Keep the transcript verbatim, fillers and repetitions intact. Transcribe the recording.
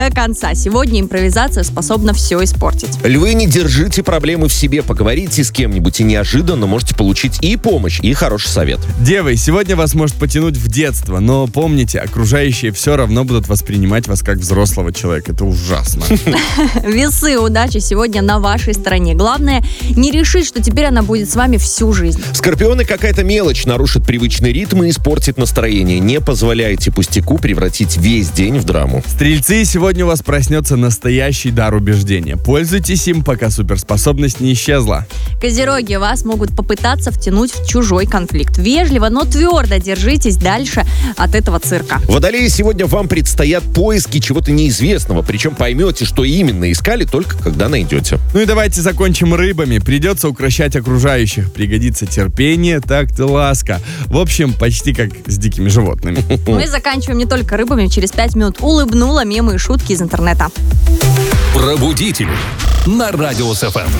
до конца. Сегодня импровизация способна все испортить. Львы, не держите проблемы в себе, поговорите с кем-нибудь, и неожиданно можете получить и помощь, и хороший совет. Девы, сегодня вас может потянуть в детство, но помните, окружающие все равно будут воспринимать вас как взрослого человека. Это ужасно. Весы, удача сегодня на вашей стороне. Главное, не решить, что теперь она будет с вами всю жизнь. Скорпионы, какая-то мелочь нарушит привычный ритм и испортит настроение. Не позволяйте пустяку превратить весь день в драму. Стрельцы, сегодня у вас проснется настоящий дар убеждения. Пользуйтесь им, пока суперспособность не исчезла. Козероги, вас могут попытаться втянуть в чужой конфликт. Вежливо, но твердо держитесь дальше от этого цирка. Водолеи, сегодня вам предстоят поиски чего-то неизвестного, причем поймете, что именно искали, только когда найдете. Ну и давайте закончим рыбами. Придется укращать окружающих. Пригодится терпение, такт и ласка. В общем, почти как с дикими животными. Мы заканчиваем не только рыбами. Через пять минут улыбнула, мемы и шутки из интернета. Пробудители на Радио СФМ.